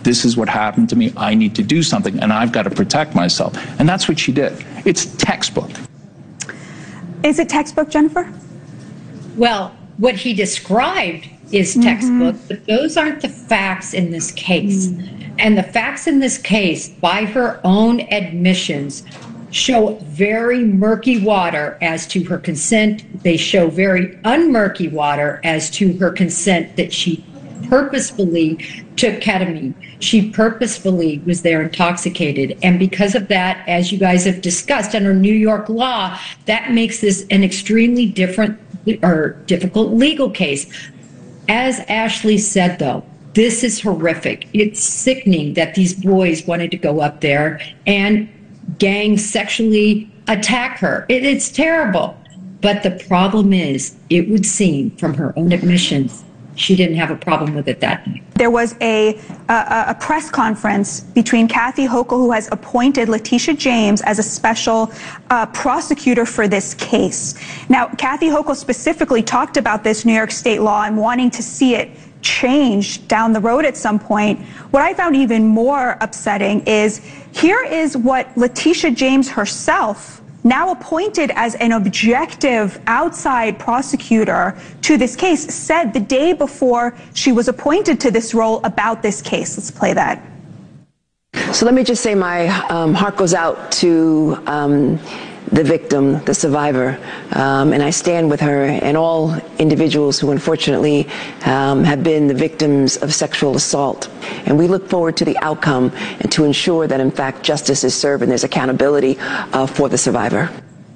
this is what happened to me. I need to do something, and I've got to protect myself. And that's what she did. It's textbook. Is it textbook, Jennifer? Well, what he described is textbook, but those aren't the facts in this case. And the facts in this case, by her own admissions, show very murky water as to her consent. They show very unmurky water as to her consent that she purposefully took ketamine. She purposefully was there intoxicated. And because of that, as you guys have discussed, under New York law, that makes this an extremely difficult legal case. As Ashley said, though, this is horrific. It's sickening that these boys wanted to go up there and gang sexually attack her. It's terrible. But the problem is, it would seem from her own admissions, she didn't have a problem with it that night. There was a press conference between Kathy Hochul, who has appointed Letitia James as a special prosecutor for this case. Now, Kathy Hochul specifically talked about this New York state law and wanting to see it change down the road at some point. What I found even more upsetting is here is what Letitia James herself, now appointed as an objective outside prosecutor to this case, said the day before she was appointed to this role about this case. Let's play that. So let me just say my heart goes out to the victim, the survivor, and I stand with her and all individuals who unfortunately have been the victims of sexual assault. And we look forward to the outcome and to ensure that, in fact, justice is served and there's accountability for the survivor.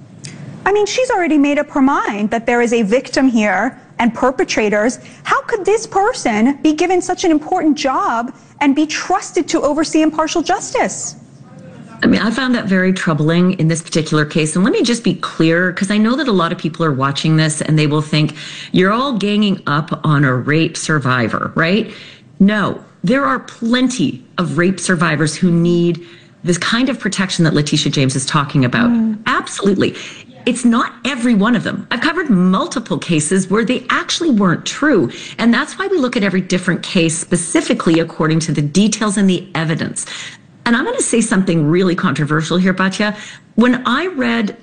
I mean, she's already made up her mind that there is a victim here and perpetrators. How could this person be given such an important job and be trusted to oversee impartial justice? I mean, I found that very troubling in this particular case. And let me just be clear, because I know that a lot of people are watching this and they will think you're all ganging up on a rape survivor, right? No, there are plenty of rape survivors who need this kind of protection that Letitia James is talking about. Absolutely. It's not every one of them. I've covered multiple cases where they actually weren't true. And that's why we look at every different case specifically according to the details and the evidence. And I'm going to say something really controversial here, Batya. When I read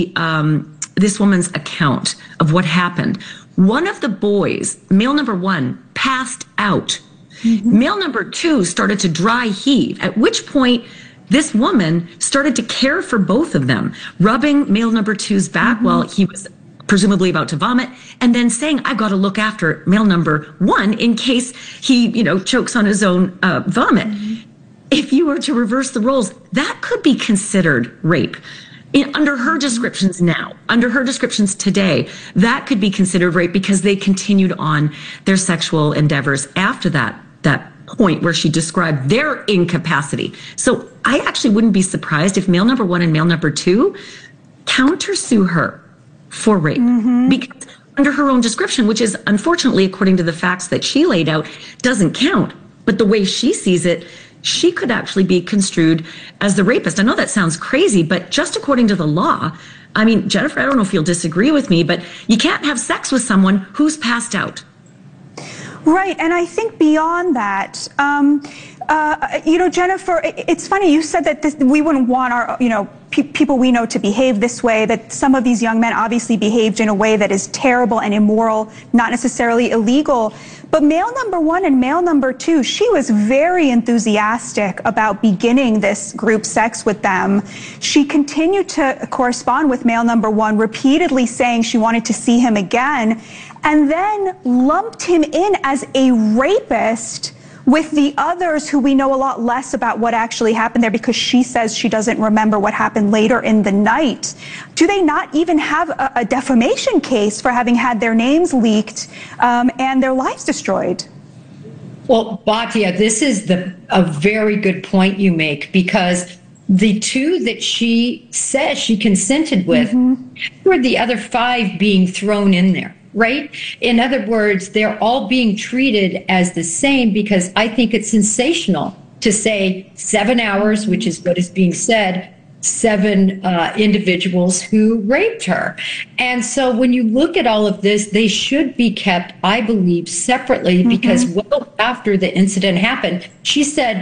this woman's account of what happened, one of the boys, male number one, passed out. Male number two started to dry heave, at which point this woman started to care for both of them, rubbing male number two's back while he was presumably about to vomit, and then saying, I've got to look after male number one in case he, chokes on his own vomit. If you were to reverse the roles, that could be considered rape. Under her descriptions now, under her descriptions today, that could be considered rape because they continued on their sexual endeavors after that point where she described their incapacity. So I actually wouldn't be surprised if male number one and male number two countersue her for rape. Because under her own description, which is unfortunately, according to the facts that she laid out, doesn't count. But the way she sees it, she could actually be construed as the rapist. I know that sounds crazy, but just according to the law, I mean, Jennifer, I don't know if you'll disagree with me, but you can't have sex with someone who's passed out. Right, and I think beyond that, Jennifer, it's funny, you said that we wouldn't want our, people we know to behave this way, that some of these young men obviously behaved in a way that is terrible and immoral, not necessarily illegal. But male number one and male number two, she was very enthusiastic about beginning this group sex with them. She continued to correspond with male number one, repeatedly saying she wanted to see him again, and then lumped him in as a rapist with the others who we know a lot less about what actually happened there because she says she doesn't remember what happened later in the night. Do they not even have a defamation case for having had their names leaked and their lives destroyed? Well, Batya, this is a very good point you make, because the two that she says she consented with were the other five being thrown in there. Right? In other words, they're all being treated as the same, because I think it's sensational to say 7 hours, which is what is being said, 7 individuals who raped her. And so when you look at all of this, they should be kept, I believe, separately, because well after the incident happened, she said